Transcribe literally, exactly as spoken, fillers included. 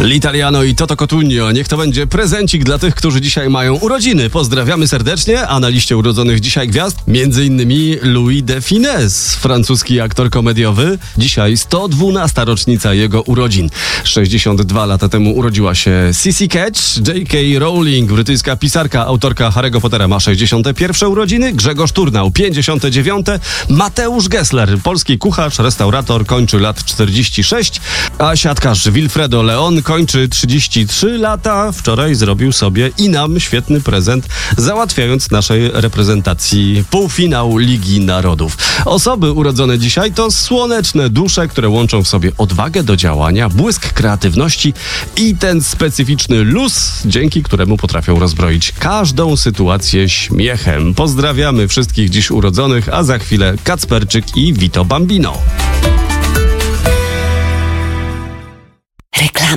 L'Italiano i Toto Cotugno. Niech to będzie prezencik dla tych, którzy dzisiaj mają urodziny. Pozdrawiamy serdecznie, a na liście urodzonych dzisiaj gwiazd między innymi Louis de Funès, francuski aktor komediowy. Dzisiaj sto dwunasta rocznica jego urodzin. sześćdziesiąt dwa lata temu urodziła się Sissy Catch. J K Rowling, brytyjska pisarka, autorka Harry'ego Pottera, ma sześćdziesiąte pierwsze urodziny. Grzegorz Turnał, pięćdziesiąte dziewiąte. Mateusz Gessler, polski kucharz, restaurator, kończy lat czterdzieści sześć. A siatkarz Wilfredo Leon kończy trzydzieści trzy lata. Wczoraj zrobił sobie i nam świetny prezent, załatwiając naszej reprezentacji półfinał Ligi Narodów. Osoby urodzone dzisiaj to słoneczne dusze, które łączą w sobie odwagę do działania, błysk kreatywności i ten specyficzny luz, dzięki któremu potrafią rozbroić każdą sytuację śmiechem. Pozdrawiamy wszystkich dziś urodzonych, a za chwilę Kacperczyk i Vito Bambino. Reklama.